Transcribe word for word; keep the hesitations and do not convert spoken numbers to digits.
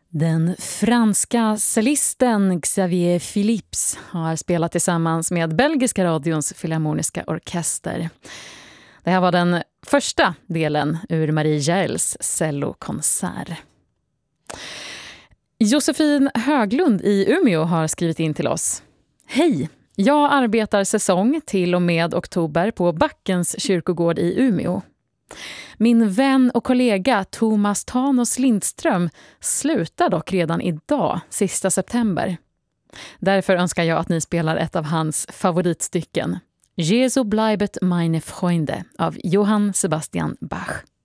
Den franska cellisten Xavier Philips har spelat tillsammans med belgiska radions filharmoniska orkester. Det här var den första delen ur Marie Jaels cellokonsert. Josefin Höglund i Umeå har skrivit in till oss. Hej! Jag arbetar säsong till och med oktober på Backens kyrkogård i Umeå. Min vän och kollega Thomas Thanos Lindström slutar dock redan idag, sista september. Därför önskar jag att ni spelar ett av hans favoritstycken, Jesu bleibet meine Freunde av Johann Sebastian Bach.